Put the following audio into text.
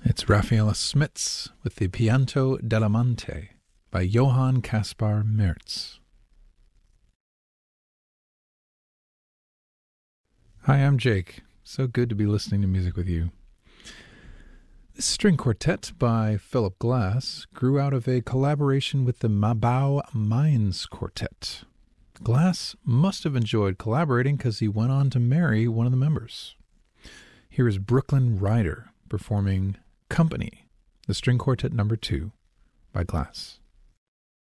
It's Raffaella Smits with the Pianto dell'Amante by Johann Caspar Merz. Hi, I'm Jake. So good to be listening to music with you. This string quartet by Philip Glass grew out of a collaboration with the Mabau Mainz Quartet. Glass must have enjoyed collaborating because he went on to marry one of the members. Here is Brooklyn Ryder performing Company, the String Quartet No. 2 by Glass.